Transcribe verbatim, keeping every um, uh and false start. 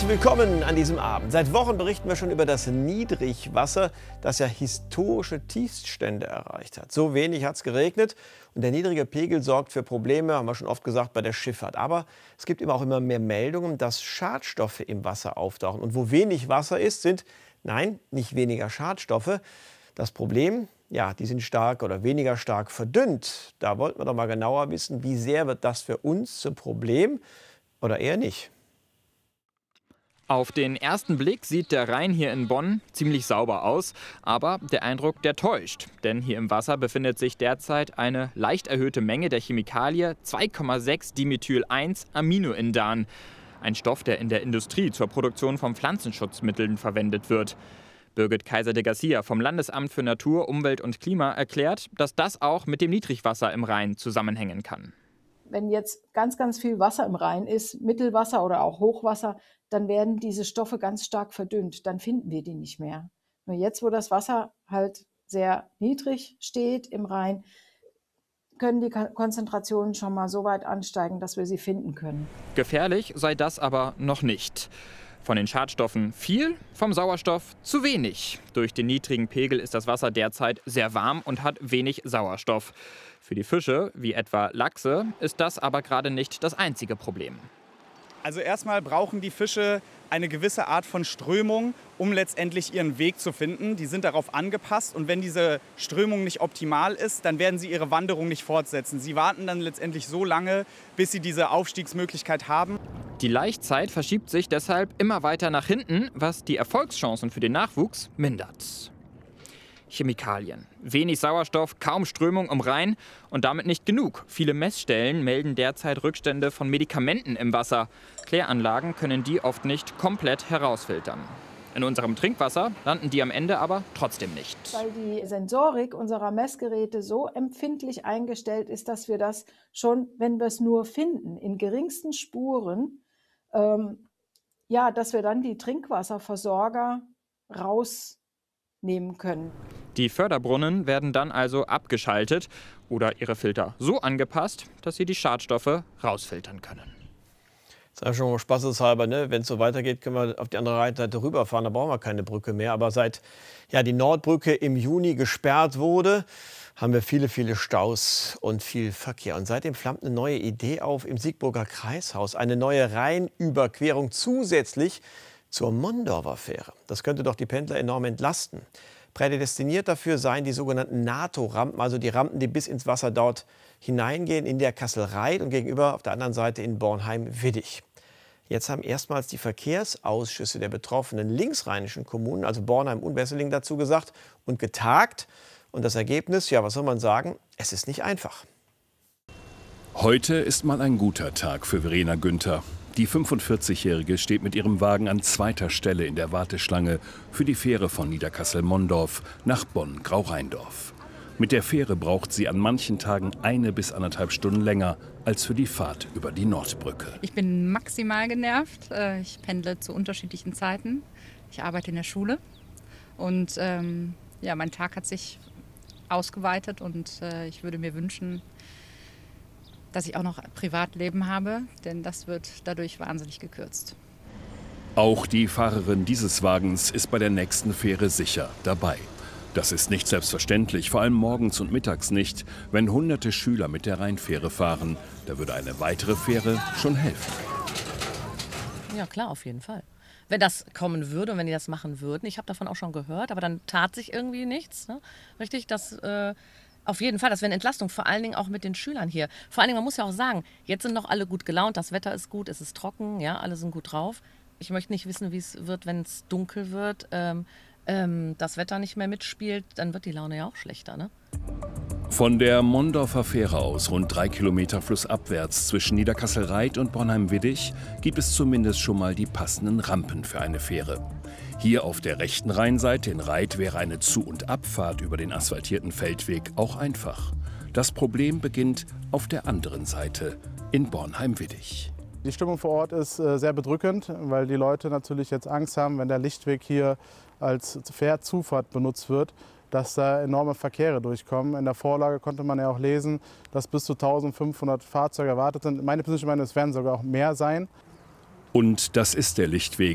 Herzlich willkommen an diesem Abend. Seit Wochen berichten wir schon über das Niedrigwasser, das ja historische Tiefststände erreicht hat. So wenig hat es geregnet und der niedrige Pegel sorgt für Probleme, haben wir schon oft gesagt, bei der Schifffahrt. Aber es gibt immer auch immer mehr Meldungen, dass Schadstoffe im Wasser auftauchen. Und wo wenig Wasser ist, sind, nein, nicht weniger Schadstoffe. Das Problem, ja, die sind stark oder weniger stark verdünnt. Da wollten wir doch mal genauer wissen, wie sehr wird das für uns zum Problem oder eher nicht. Auf den ersten Blick sieht der Rhein hier in Bonn ziemlich sauber aus, aber der Eindruck, der täuscht. Denn hier im Wasser befindet sich derzeit eine leicht erhöhte Menge der Chemikalie zwei Komma sechs Dimethyl eins Aminoindan. Ein Stoff, der in der Industrie zur Produktion von Pflanzenschutzmitteln verwendet wird. Birgit Kaiser de Garcia vom Landesamt für Natur, Umwelt und Klima erklärt, dass das auch mit dem Niedrigwasser im Rhein zusammenhängen kann. Wenn jetzt ganz, ganz viel Wasser im Rhein ist, Mittelwasser oder auch Hochwasser, dann werden diese Stoffe ganz stark verdünnt. Dann finden wir die nicht mehr. Nur jetzt, wo das Wasser halt sehr niedrig steht im Rhein, können die Konzentrationen schon mal so weit ansteigen, dass wir sie finden können. Gefährlich sei das aber noch nicht. Von den Schadstoffen viel, vom Sauerstoff zu wenig. Durch den niedrigen Pegel ist das Wasser derzeit sehr warm und hat wenig Sauerstoff. Für die Fische, wie etwa Lachse, ist das aber gerade nicht das einzige Problem. Also erstmal brauchen die Fische eine gewisse Art von Strömung, um letztendlich ihren Weg zu finden. Die sind darauf angepasst und wenn diese Strömung nicht optimal ist, dann werden sie ihre Wanderung nicht fortsetzen. Sie warten dann letztendlich so lange, bis sie diese Aufstiegsmöglichkeit haben. Die Laichzeit verschiebt sich deshalb immer weiter nach hinten, was die Erfolgschancen für den Nachwuchs mindert. Chemikalien. Wenig Sauerstoff, kaum Strömung im Rhein und damit nicht genug. Viele Messstellen melden derzeit Rückstände von Medikamenten im Wasser. Kläranlagen können die oft nicht komplett herausfiltern. In unserem Trinkwasser landen die am Ende aber trotzdem nicht. Weil die Sensorik unserer Messgeräte so empfindlich eingestellt ist, dass wir das schon, wenn wir es nur finden, in geringsten Spuren, ähm, ja, dass wir dann die Trinkwasserversorger rausnehmen können. Die Förderbrunnen werden dann also abgeschaltet oder ihre Filter so angepasst, dass sie die Schadstoffe rausfiltern können. Das ist schon spaßeshalber, ne? Wenn es so weitergeht, können wir auf die andere Seite rüberfahren. Da brauchen wir keine Brücke mehr. Aber seit ja, die Nordbrücke im Juni gesperrt wurde, haben wir viele, viele Staus und viel Verkehr. Und seitdem flammt eine neue Idee auf im Siegburger Kreishaus. Eine neue Rheinüberquerung zusätzlich zur Mondorfer Fähre. Das könnte doch die Pendler enorm entlasten. Prädestiniert dafür seien die sogenannten NATO-Rampen, also die Rampen, die bis ins Wasser dort hineingehen, in der Kassel-Reit und gegenüber auf der anderen Seite in Bornheim-Widdig. Jetzt haben erstmals die Verkehrsausschüsse der betroffenen linksrheinischen Kommunen, also Bornheim und Wesseling, dazu gesagt und getagt. Und das Ergebnis, ja, was soll man sagen, es ist nicht einfach. Heute ist mal ein guter Tag für Verena Günther. Die fünfundvierzigjährige steht mit ihrem Wagen an zweiter Stelle in der Warteschlange für die Fähre von Niederkassel-Mondorf nach Bonn-Grau-Rheindorf. Mit der Fähre braucht sie an manchen Tagen eine bis anderthalb Stunden länger als für die Fahrt über die Nordbrücke. Ich bin maximal genervt. Ich pendle zu unterschiedlichen Zeiten. Ich arbeite in der Schule und ähm, ja, mein Tag hat sich ausgeweitet und äh, ich würde mir wünschen, dass ich auch noch Privatleben habe, denn das wird dadurch wahnsinnig gekürzt. Auch die Fahrerin dieses Wagens ist bei der nächsten Fähre sicher dabei. Das ist nicht selbstverständlich, vor allem morgens und mittags nicht, wenn hunderte Schüler mit der Rheinfähre fahren. Da würde eine weitere Fähre schon helfen. Ja klar, auf jeden Fall. Wenn das kommen würde und wenn die das machen würden, ich habe davon auch schon gehört, aber dann tat sich irgendwie nichts. Ne? Richtig, das äh, auf jeden Fall, das wäre eine Entlastung, vor allen Dingen auch mit den Schülern hier. Vor allen Dingen, man muss ja auch sagen, jetzt sind noch alle gut gelaunt, das Wetter ist gut, es ist trocken, ja, alle sind gut drauf. Ich möchte nicht wissen, wie es wird, wenn es dunkel wird, ähm, ähm, das Wetter nicht mehr mitspielt, dann wird die Laune ja auch schlechter, ne? Von der Mondorfer Fähre aus, rund drei Kilometer flussabwärts zwischen Niederkassel-Reit und Bornheim-Widdig, gibt es zumindest schon mal die passenden Rampen für eine Fähre. Hier auf der rechten Rheinseite in Reit wäre eine Zu- und Abfahrt über den asphaltierten Feldweg auch einfach. Das Problem beginnt auf der anderen Seite in Bornheim-Widdig. Die Stimmung vor Ort ist äh, sehr bedrückend, weil die Leute natürlich jetzt Angst haben, wenn der Lichtweg hier als Fährzufahrt benutzt wird, dass da enorme Verkehre durchkommen. In der Vorlage konnte man ja auch lesen, dass bis zu eintausendfünfhundert Fahrzeuge erwartet sind. Meine persönliche Meinung, es werden sogar auch mehr sein. Und das ist der Lichtweg,